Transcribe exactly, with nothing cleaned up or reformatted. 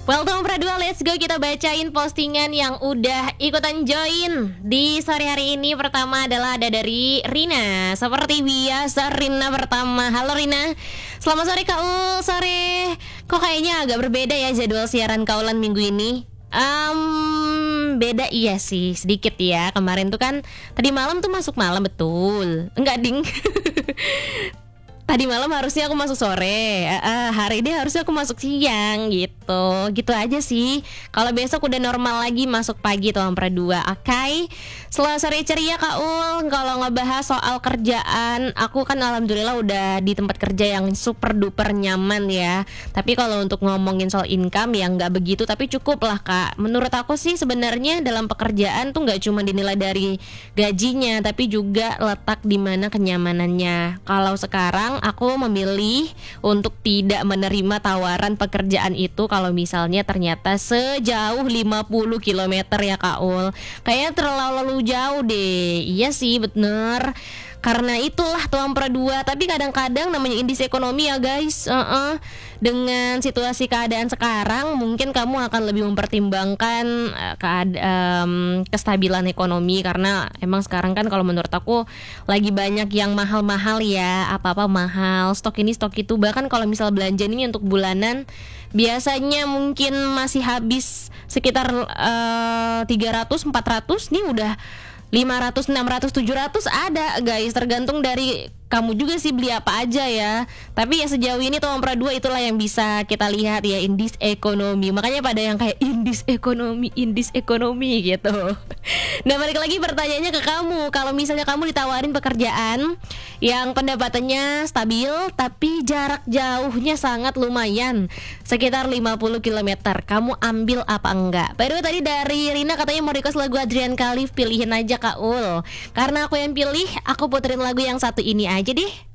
Well, Tom Pradua, let's go, kita bacain postingan yang udah ikutan join di sore hari ini. Pertama adalah ada dari Rina. Seperti biasa, Rina pertama. Halo Rina, selamat sore Kak Ul. Sore, kok kayaknya agak berbeda ya jadwal siaran Kaulan minggu ini? Um, beda iya sih, sedikit ya. Kemarin tuh kan, tadi malam tuh masuk malam, betul. Enggak ding. Tadi malam harusnya aku masuk sore, uh, hari ini harusnya aku masuk siang gitu. Gitu aja sih. Kalau besok udah normal lagi masuk pagi tuh Ampera dua. Oke, okay. Selamat sore ceria Kak Ul. Kalau ngebahas soal kerjaan, aku kan alhamdulillah udah di tempat kerja yang super duper nyaman ya. Tapi kalau untuk ngomongin soal income ya nggak begitu, tapi cukup lah Kak. Menurut aku sih sebenarnya dalam pekerjaan tuh nggak cuma dinilai dari gajinya, tapi juga letak di mana kenyamanannya. Kalau sekarang aku memilih untuk tidak menerima tawaran pekerjaan itu kalau misalnya ternyata sejauh lima puluh kilometer ya Kak Ul. Kayaknya terlalu jauh deh. Iya sih bener. Karena itulah tuh Ampera dua. Tapi kadang-kadang namanya indis ekonomi ya guys, uh-uh. Dengan situasi keadaan sekarang mungkin kamu akan lebih mempertimbangkan uh, kead- um, kestabilan ekonomi. Karena emang sekarang kan kalau menurut aku lagi banyak yang mahal-mahal ya. Apa-apa mahal, stok ini stok itu. Bahkan kalau misal belanja ini untuk bulanan, biasanya mungkin masih habis sekitar uh, tiga ratus empat ratus. Nih udah lima ratus, enam ratus, tujuh ratus ada guys. Tergantung dari kamu juga sih beli apa aja ya. Tapi ya sejauh ini tuh Ampera dua itulah yang bisa kita lihat ya, indis ekonomi. Makanya pada yang kayak indis ekonomi, indis ekonomi gitu. Nah balik lagi pertanyaannya ke kamu. Kalau misalnya kamu ditawarin pekerjaan yang pendapatannya stabil tapi jarak jauhnya sangat lumayan, sekitar lima puluh kilometer, kamu ambil apa enggak? By the way tadi dari Rina katanya mau request lagu Adrian Khalif. Pilihin aja Kak Ul. Karena aku yang pilih, aku puterin lagu yang satu ini aja deh.